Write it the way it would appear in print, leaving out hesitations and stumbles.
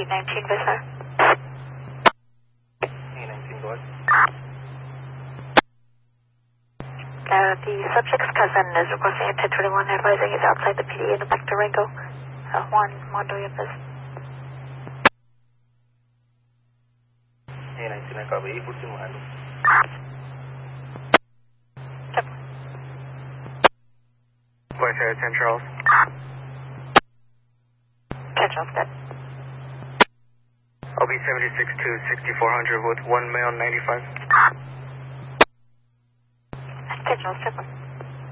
819 Vista. 819, go ahead. The subject's cousin is requesting a 1021, advising he's outside the PDA in the back Durango. Juan Montoya Yepes. 819, I copy. 814 mo handle. Yep. Voice air 10 Charles. 10 Charles, good. I'll be 76 to 6400 with 1 male 95. 10 Charles, check one.